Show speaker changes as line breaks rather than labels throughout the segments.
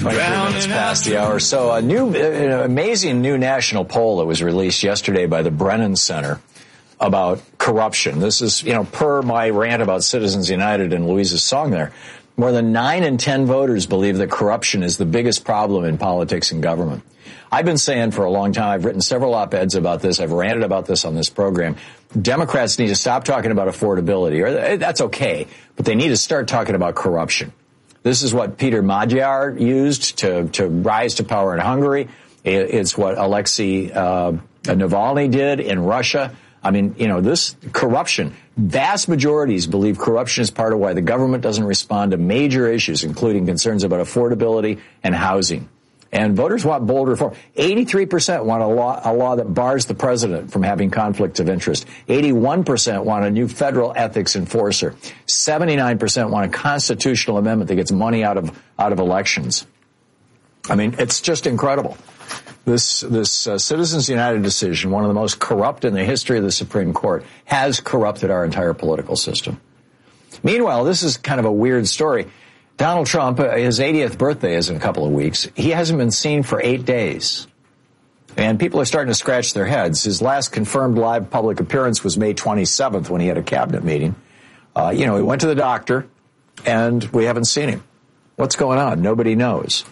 minutes past the hour. So an amazing new national poll that was released yesterday by the Brennan Center about corruption. This is, per my rant about Citizens United and Louise's song there. More than 9 in 10 voters believe that corruption is the biggest problem in politics and government. I've been saying for a long time, I've written several op-eds about this, I've ranted about this on this program. Democrats need to stop talking about affordability, or that's okay, but they need to start talking about corruption. This is what Peter Magyar used to rise to power in Hungary. It's what Alexei Navalny did in Russia. I mean, this corruption, vast majorities believe corruption is part of why the government doesn't respond to major issues, including concerns about affordability and housing. And voters want bold reform. 83% want a law that bars the president from having conflicts of interest. 81% want a new federal ethics enforcer. 79% want a constitutional amendment that gets money out of elections. I mean, it's just incredible. This Citizens United decision, one of the most corrupt in the history of the Supreme Court, has corrupted our entire political system. Meanwhile, this is kind of a weird story. Donald Trump, his 80th birthday is in a couple of weeks. He hasn't been seen for 8 days. And people are starting to scratch their heads. His last confirmed live public appearance was May 27th when he had a cabinet meeting. He went to the doctor, and we haven't seen him. What's going on? Nobody knows.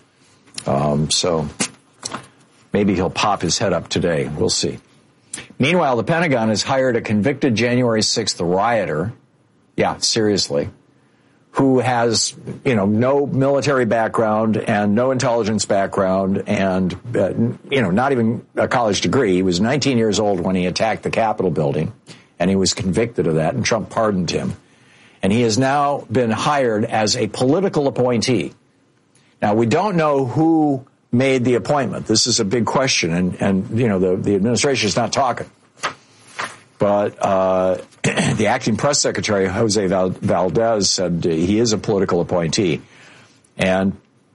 So maybe he'll pop his head up today. We'll see. Meanwhile, the Pentagon has hired a convicted January 6th rioter. Yeah, seriously. Who has, no military background and no intelligence background and, not even a college degree. He was 19 years old when he attacked the Capitol building, and he was convicted of that, and Trump pardoned him. And he has now been hired as a political appointee. Now, we don't know who made the appointment. This is a big question, and the administration is not talking. But the acting press secretary, Jose Valdez, said he is a political appointee. And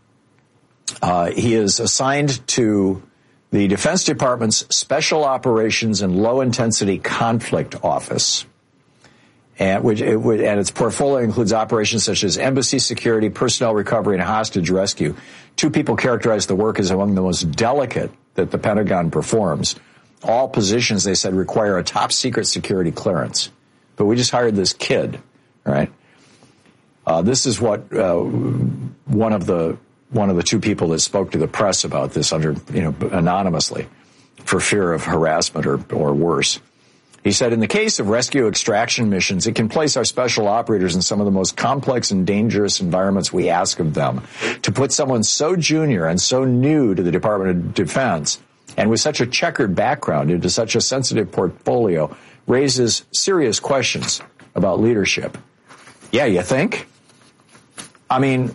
he is assigned to the Defense Department's Special Operations and Low-Intensity Conflict Office. And its portfolio includes operations such as embassy security, personnel recovery, and hostage rescue. 2 people characterized the work as among the most delicate that the Pentagon performs. All positions, they said, require a top-secret security clearance. But we just hired this kid, right? This is what one of the 2 people that spoke to the press about this anonymously for fear of harassment or worse. He said, in the case of rescue extraction missions, it can place our special operators in some of the most complex and dangerous environments we ask of them. To put someone so junior and so new to the Department of Defense and with such a checkered background into such a sensitive portfolio raises serious questions about leadership. Yeah, you think? I mean,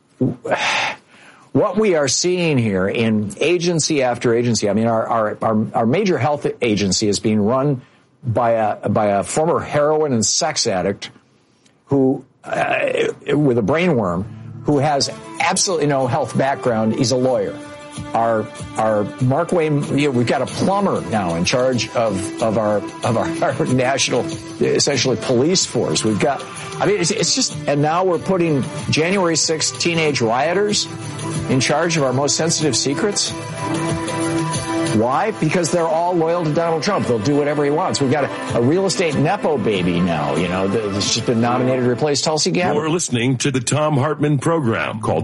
what we are seeing here in agency after agency, I mean, our major health agency is being run by a former heroin and sex addict who, with a brainworm, who has absolutely no health background. He's a lawyer. Our Mark Wayne, we've got a plumber now in charge of our national, essentially, police force. We've got, it's just, and now we're putting January 6th teenage rioters in charge of our most sensitive secrets. Why? Because they're all loyal to Donald Trump. They'll do whatever he wants. We've got a real estate Nepo baby now, that's just been nominated to replace Tulsi Gabbard.
You're listening to the Thom Hartmann Program. Call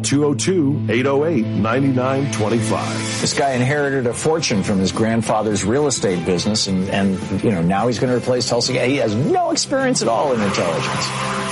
202-808-9925.
This guy inherited a fortune from his grandfather's real estate business, and now he's going to replace Tulsi Gabbard. He has no experience at all in intelligence.